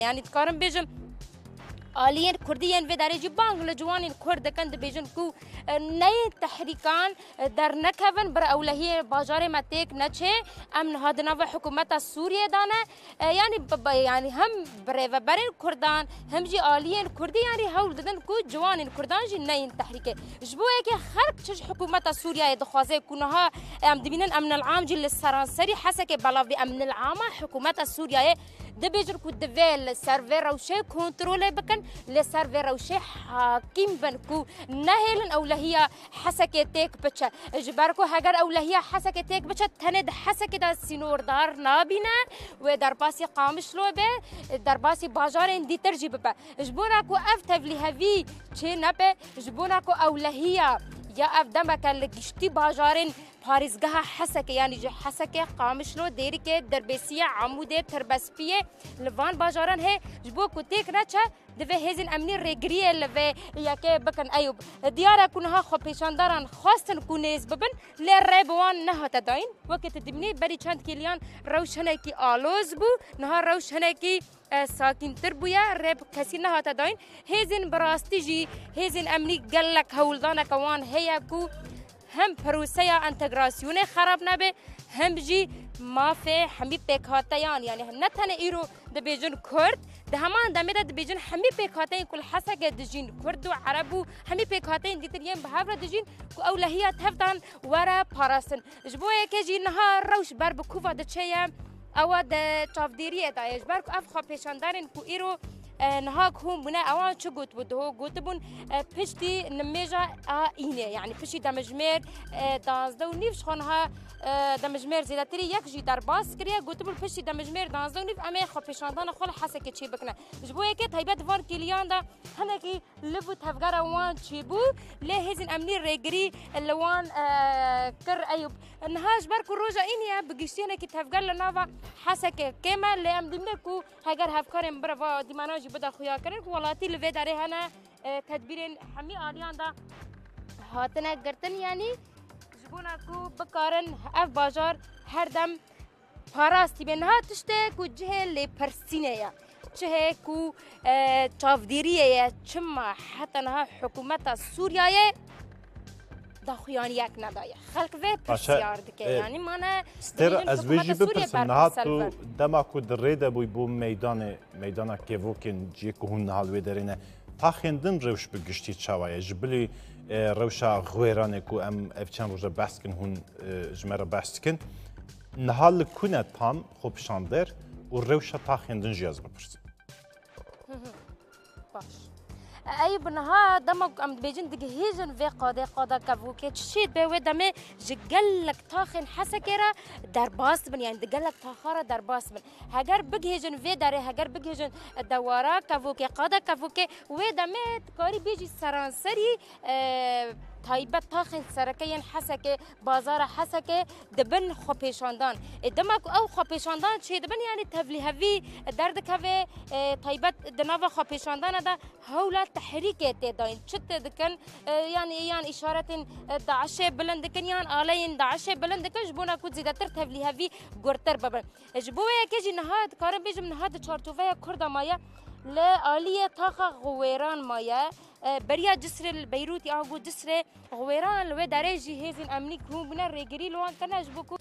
يعني تقارن بيجم آليين كرديين في درجة بانغ لجوانين كرد كند بيجن كو ني تحريكان در نكفن بر أولهية باجار متيك نتشي أمن هذا نوع حكومة سوريا دانا يعني هم برين كردان هم جي آليين كردي يعني هول ددن كو جوانين كردان جي ني تحريكه جبوه كي خرق تش حكومة سوريا يدخوازي كونها أم دبينن أمن العام جي للسرانسري حسك بلاف بأمن العام حكومة سوريا دبيجر كو دفيل سيرفر روشي كنترول بكن لسيرفر روشي حاكم بنكو نهلن أولهية حسكتك بتشا جباركو هاجر أولهية حسكتك بتشا تند حسكة سينور دار نابينا ودرباسي قامش لو به درباسي باجارين دي ترجي ببا جبوناكو أفتف لهذي شيء نبه جبوناكو أولهية يا أفدمك اللي جشتي باجارين باريزجها حسكة يعني جو حسكة قامشلو ديري كه دربسية عمودة تربسبية لفان باجاران هي جبو كتيك ناتشا دفه هزين أمني رجريه لفه يا كه بكن أيوب ديارة كونها خبيشان داران خاصة كونيز ببن للربوان نها تداين وقت تدمني بري چند كيليان روش هناكي آلوز بو نها روش هناكي ساكن تربويا رب كسي نها تداين هزين براستيجي هزين أمني قلك هولدانا كوان هي كو هم پروسه انتگراسیون خراب نبه هم جی ما في همي بيكاتيان يعني نتنه ايرو دبيجن كرد ده همان دميدا دبيجن همي بيكاتين كل حسك دجين كرد وعرب همي بيكاتين ديتريان بهافر دجين كو اولهيات هفتان ورا باراسن جبوه كجي نهار روش بر بكوفا دچيا او د چافديريه دا اجبر كو اف خپشاندارن كو ايرو نهاك هم بنا اوان شو قلت بده قلت بون بشتي نميجا اینه يعني بشتي دمجمير دانزده و نیف شخونها دمجمير زیادتری یک جی در باس کریه قلت بون بشتي دمجمير دانزده و نیف اما خبشاندان خال حسه که چی بکنه جبوه که تایبت وان کلیان دا هنگی لبو تفجر وان چی بو له هزین امنی رگری لوان کر ایوب نهاش برکو روزا اینه بگشتینه که تفجر لناوا حسه که کما لام دیمه کو هگر هفکارم بروا دیماناجی بدا خویا کردن ولاتی لوی داره هنه تدبیرین همی آلیان دا هاتنه گرتن یعنی جبونا کو بکارن اف باجار هر دم پاراستی به نها تشته کو جه لی پرسینه یا چه کو چافدیریه یا چما حتی نها حکومت سوریه داخویان یک ندایه خلق و پرسیار دکه یعنی مانه ستر از ویجی بپرسم نهات تو دما کو درده بوی بو میدان کیوکن جی که هون نهال وی درینه تا خندن روش بگشتی چاوایه جبلی روشا غویرانه کو ام افچان روشا بحث کن هون جمره بحث کن نهال کنه تام خوب شاندر و روشا تا خندن جیاز بپرسم باش أي بنها دمك أم بيجن دقيجن في قادا كفوكي تشيد بيوي دمي جقلك تاخن حسكرة درباس بن يعني دقلك تاخرة درباس بن هجر بجيجن في داري هجر بجيجن دوارا كفوكي قادا كفوكي ودمي تكاري بيجي سرانسري تایبت تاخن سرکین حسکه بازار حسکه دبن خپیشاندان دمک او خپیشاندان چه دبن یعنی تبلیغی درد که تایبت دنوا خپیشاندان دا هولا تحریک تداین چت دکن یعنی اشاره داعش بلند کن یعنی آلین داعش بلند کن جبونا کو زیادتر تبلیغی گرتر ببن جبوه که نهاد کارم بیجم نهاد چارچوبه کرد مایا لآلیه تاخ غویران مایا بريا جسر البيروتي أو جسر غويران لو درجة هذين أمني كون بنا رجري لوان كنا جبكو.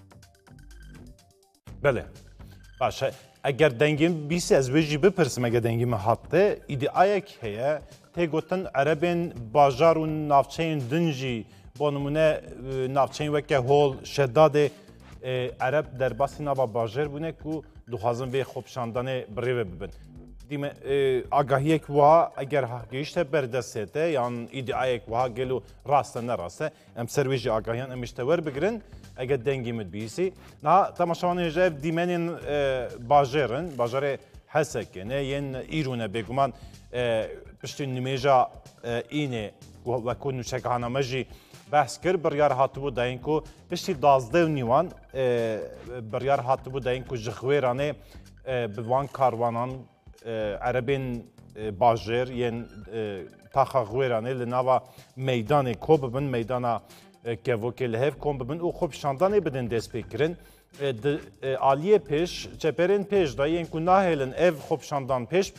بله. باشه. اگر دنگیم بیسی از وجی بپرسم اگر دنگیم حتی ایدی آیک هیا تگوتن عربین باجار و نافچین دنجی با نمونه نافچین وکه هول شداد عرب در باسی نوا باجر بونه کو دخوازن به خوب شاندن بریو ببن. دیم آگاهی که وها اگر گیشته بردسته یان ایدئای که وها گلو راسته نراسته ام سرویجی آگاهیان امشتور بگرن اگر دنگی مدبیسی نه تماشاوانی جایب دیمنین باجر حسکه نه ین ایرونه بگمان پشتی نمیجا اینه و کن نوچک هنامجی بحث کرد بریار هاتبو داین کو پشتی 12 نیوان بریار هاتبو داین کو جخویرانه بوان کاروانان عربین باجر ین تاخا غویرانه لناوا میدان کو ببن میدان کهوکی لهف کن ببن او خوب شاندانه بدن دست بکرن عالیه پیش چپرین پیش دا یین کو ناهلن ev خبشاندان پیش